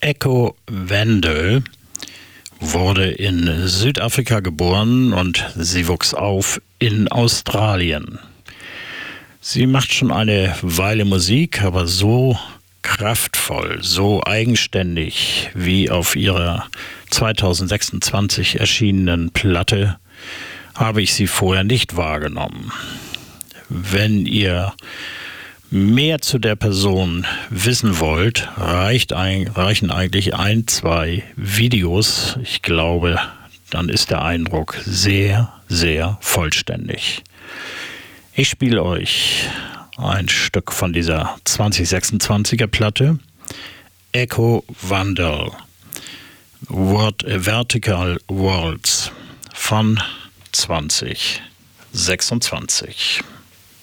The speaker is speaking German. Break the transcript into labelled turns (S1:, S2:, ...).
S1: Echo Wendel wurde in Südafrika geboren und sie wuchs auf in Australien. Sie macht schon eine Weile Musik, aber so kraftvoll, so eigenständig wie auf ihrer 2026 erschienenen Platte habe ich sie vorher nicht wahrgenommen. Wenn ihr mehr zu der Person wissen wollt, reichen eigentlich 1-2 Videos. Ich glaube, dann ist der Eindruck sehr, sehr vollständig. Ich spiele euch ein Stück von dieser 2026er Platte. Echo Wendel, Vertical Worlds von 2026.